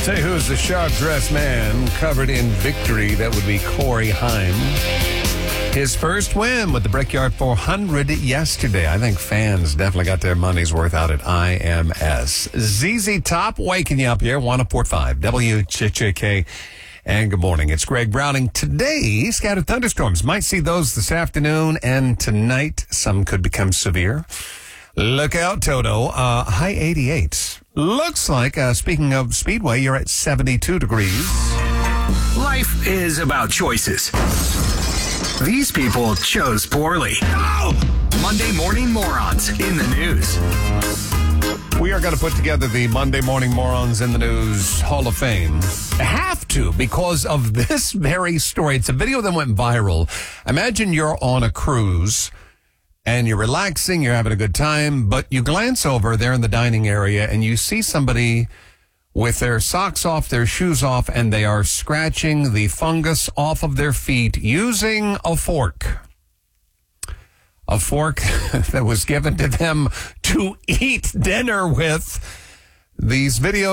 Say who's the sharp-dressed man covered in victory? That would be Corey Haim. His first win with the Brickyard 400 yesterday. I think fans definitely got their money's worth out at IMS. ZZ Top waking you up here, 104.5 WCHK. And good morning. It's Greg Browning. Today, scattered thunderstorms. Might see those this afternoon and tonight. Some could become severe. Look out, Toto. High 88. Looks like, speaking of Speedway, you're at 72 degrees. Life is about choices. These people chose poorly. No! Monday Morning Morons in the news. We are going to put together the Monday Morning Morons in the News Hall of Fame. Have to, because of this very story. It's a video that went viral. Imagine you're on a cruise and you're relaxing, you're having a good time, but you glance over there in the dining area and you see somebody with their socks off, their shoes off, and they are scratching the fungus off of their feet using a fork. A fork that was given to them to eat dinner with. These videos